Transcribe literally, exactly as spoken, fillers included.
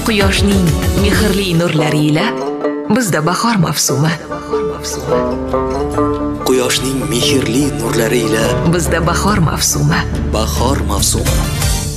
Quyoshning mehrli nurlari ila bizda bahor mavsumi. Quyoshning mehrli nurlari ila bizda bahor mavsumi. Bahor mavsumi.